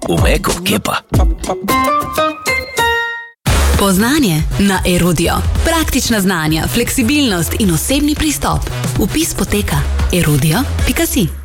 v Meko, kepa. Poznanje na Erudio. Praktična znanja, fleksibilnost in osebni pristop. Vpis poteka erudio.si.